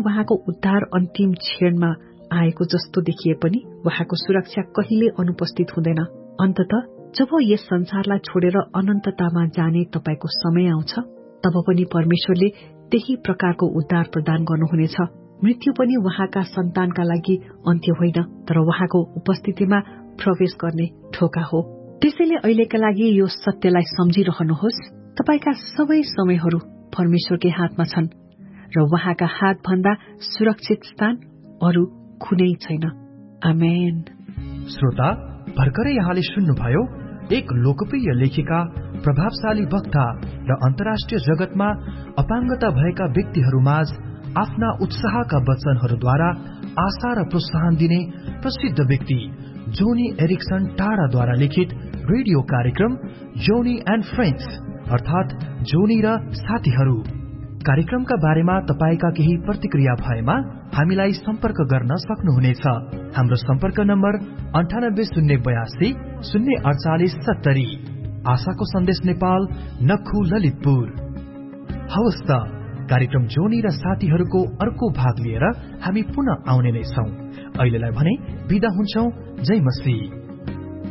उहाँको उद्धार अन्तिम क्षणमा आएको जस्तो देखिए पनि उहाँको सुरक्षा कहिले अनुपस्थित हुँदैन। अन्ततः जब यस संसारलाई छोडेर अनन्ततामा जाने तपाईको समय आउँछ, तब पनि परमेश्वरले त्यही प्रकारको उद्धार प्रदान गर्नुहुनेछ। मृत्यु पनि उहाँका सन्तानका लागि अन्त्य होइन, तर उहाँको उपस्थितिमा प्रवेश गर्ने ढोका हो। त्यसैले अहिलेका लागि यो सत्यलाई सम्झिरहनुहोस्, तपाईका सबै समयहरू परमेश्वरकै हातमा छन् र उहाँका हात भन्दा सुरक्षित स्थान अरू कुनै छैन। आमेन। श्रोता, भर्खरै यहाँले सुन्नुभयो एक लोकप्रिय लेखिका, प्रभावशाली वक्ता र अन्तर्राष्ट्रिय जगतमा अपाङ्गता भएका व्यक्तिहरूमाझ आफ्ना उत्साहका वचनहरूद्वारा आशा र प्रोत्साहन दिने प्रसिद्ध व्यक्ति जोनी एरिक्सन टाढाद्वारा लिखित रेडियो कार्यक्रम जोनी एन्ड फ्रेन्ड्स अर्थात जोनी र साथीहरू कार्यक्रमका बारेमा तपाईका केही प्रतिक्रिया भएमा हामीलाई सम्पर्क गर्न सक्नुहुनेछ। हाम्रो सम्पर्क नम्बर 9802 048 70। आशाको सन्देश नेपाल, नक्खु, ललितपुर। हवस् त, कार्यक्रम जोनी र साथीहरूको अर्को भाग लिएर हामी पुनः आउने नै छौं। अहिलेलाई भने बिदा हुन्छौं। जय मसीह।